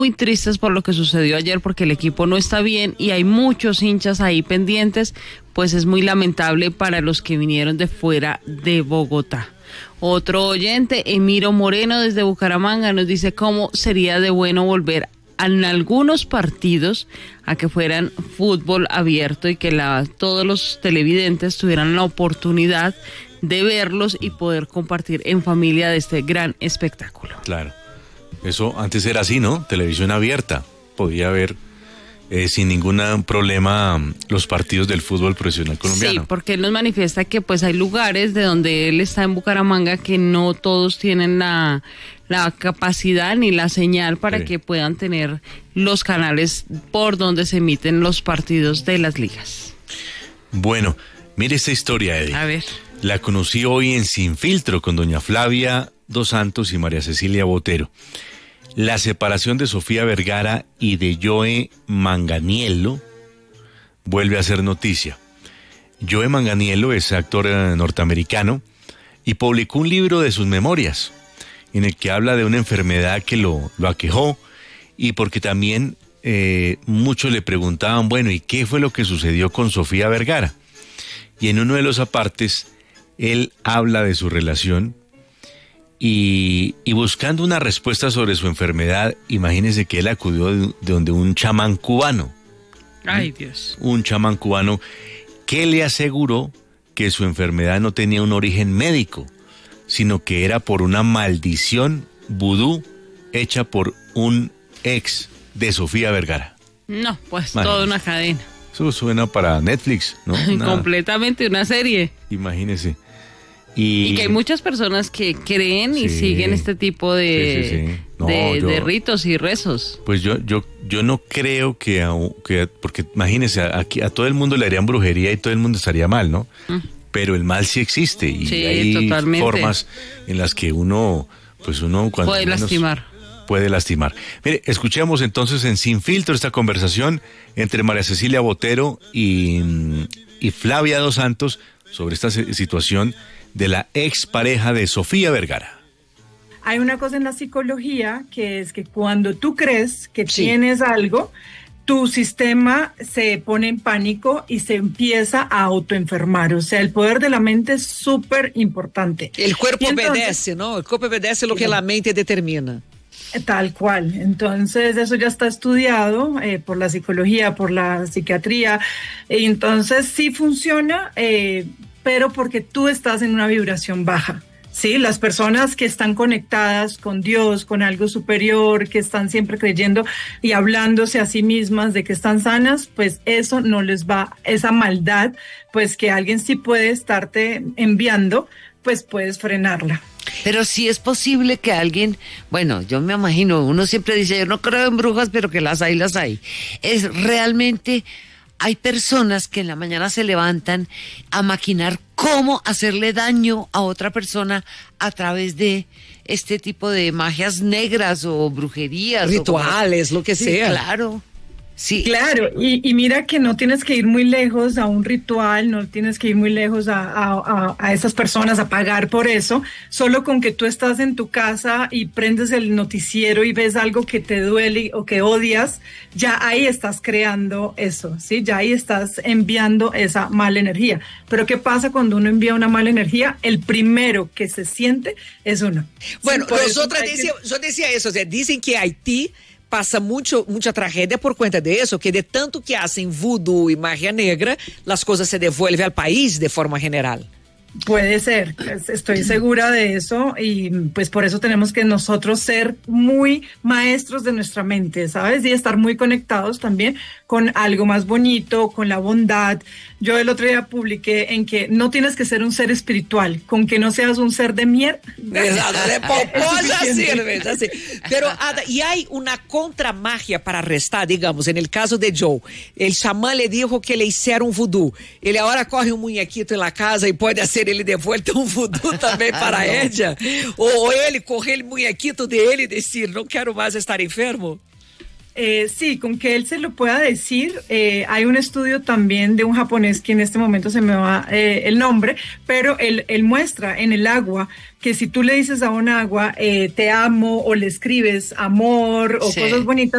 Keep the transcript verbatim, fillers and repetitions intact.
muy tristes por lo que sucedió ayer, porque el equipo no está bien y hay muchos hinchas ahí pendientes, pues es muy lamentable para los que vinieron de fuera de Bogotá. Otro oyente, Emiro Moreno desde Bucaramanga, nos dice cómo sería de bueno volver en algunos partidos a que fueran fútbol abierto y que la, todos los televidentes tuvieran la oportunidad de verlos y poder compartir en familia de este gran espectáculo. Claro. Eso antes era así, ¿no? Televisión abierta. Podía ver eh, sin ningún problema los partidos del fútbol profesional colombiano. Sí, porque él nos manifiesta que pues hay lugares de donde él está en Bucaramanga que no todos tienen la, la capacidad ni la señal para sí. que puedan tener los canales por donde se emiten los partidos de las ligas. Bueno, mire esta historia, Eddie. A ver. La conocí hoy en Sin Filtro con doña Flavia Dos Santos y María Cecilia Botero. La separación de Sofía Vergara y de Joe Manganiello vuelve a ser noticia. Joe Manganiello es actor eh, norteamericano y publicó un libro de sus memorias en el que habla de una enfermedad que lo, lo aquejó y porque también eh, muchos le preguntaban, bueno, ¿y qué fue lo que sucedió con Sofía Vergara? Y en uno de los apartes él habla de su relación y, y buscando una respuesta sobre su enfermedad, imagínense que él acudió de, de donde un chamán cubano. Ay, Dios. Un chamán cubano que le aseguró que su enfermedad no tenía un origen médico, sino que era por una maldición vudú hecha por un ex de Sofía Vergara. No, pues imagínense. Toda una cadena. Eso suena para Netflix, ¿no? Una... Completamente una serie. Imagínese. Y... y que hay muchas personas que creen y sí, siguen este tipo de, sí, sí, sí. No, de, yo, de ritos y rezos. Pues yo yo yo no creo que, que porque imagínese, aquí a todo el mundo le harían brujería y todo el mundo estaría mal, ¿no? Mm. Pero el mal sí existe y sí, hay totalmente. formas en las que uno, pues uno cuando puede lastimar. Puede lastimar. Mire, escuchemos entonces en Sin Filtro esta conversación entre María Cecilia Botero y, y Flavia Dos Santos sobre esta situación de la expareja de Sofía Vergara. Hay una cosa en la psicología que es que cuando tú crees que sí. tienes algo, tu sistema se pone en pánico y se empieza a autoenfermar. O sea, el poder de la mente es súper importante. El cuerpo entonces, obedece, ¿no? El cuerpo obedece lo que la mente determina. Tal cual. Entonces, eso ya está estudiado eh, por la psicología, por la psiquiatría. Y entonces, sí funciona, eh, pero porque tú estás en una vibración baja. Sí, las personas que están conectadas con Dios, con algo superior, que están siempre creyendo y hablándose a sí mismas de que están sanas, pues eso no les va, esa maldad, pues que alguien sí puede estarte enviando, pues puedes frenarla. Pero sí es posible que alguien, bueno, yo me imagino, uno siempre dice, yo no creo en brujas, pero que las hay, las hay. Es realmente... Hay personas que en la mañana se levantan a maquinar cómo hacerle daño a otra persona a través de este tipo de magias negras o brujerías. Rituales, o como... lo que sí, sea. Claro. Sí. Claro, y, y mira que no tienes que ir muy lejos a un ritual, no tienes que ir muy lejos a, a, a esas personas a pagar por eso, solo con que tú estás en tu casa y prendes el noticiero y ves algo que te duele o que odias, ya ahí estás creando eso, ¿sí? Ya ahí estás enviando esa mala energía. Pero ¿qué pasa cuando uno envía una mala energía? El primero que se siente es uno. Bueno, sí, nosotras decía, que... yo decía eso, o sea, dicen que Haití pasa mucho, mucha tragedia por cuenta de eso, que de tanto que hacen vudú y magia negra, las cosas se devuelven al país de forma general. Puede ser, estoy segura de eso y pues por eso tenemos que nosotros ser muy maestros de nuestra mente, ¿sabes? Y estar muy conectados también con algo más bonito, con la bondad. Yo el otro día publiqué en que no tienes que ser un ser espiritual, con que no seas un ser de mierda. Exacto, de popó ya sirve, ya sirve. Pero Ada, y hay una contramagia para restar, digamos, en el caso de Joe, el chamán le dijo que le hicieron vudú, ele ahora corre un muñequito en la casa y puede hacer ele de vuelta um voodoo também para ella, ou ele correr o muñequito de ele e dizer, não quero mais estar enfermo? Eh, sí, con que él se lo pueda decir. Eh, hay un estudio también de un japonés que en este momento se me va eh, el nombre, pero él, él muestra en el agua que si tú le dices a un agua, eh, te amo, o le escribes amor, o Sí. cosas bonitas,